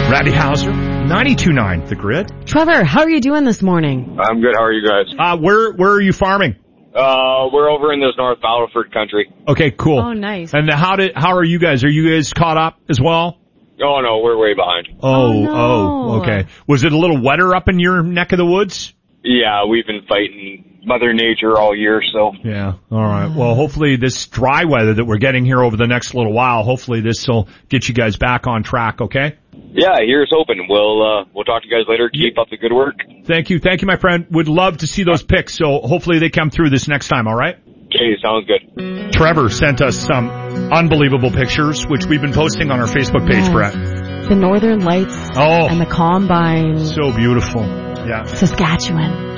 Randy Hauser, 92.9 The Grid. Trevor, how are you doing this morning? I'm good. How are you guys? Where are you farming? We're over in this North Battleford country. Okay, cool. Oh, nice. And how are you guys? Are you guys caught up as well? Oh, no, we're way behind. No. Okay. Was it a little wetter up in your neck of the woods? Yeah, we've been fighting Mother Nature all year, so. Yeah, all right. Well, hopefully this dry weather that we're getting here over the next little while, hopefully this will get you guys back on track, okay? Yeah, here's hoping. We'll talk to you guys later. Keep up the good work. Thank you, my friend. Would love to see those pics, so hopefully they come through this next time, all right? Okay, sounds good. Trevor sent us some unbelievable pictures, which we've been posting on our Facebook page, Yes. Brett. The Northern Lights and the Combine. So beautiful. Yeah. Saskatchewan.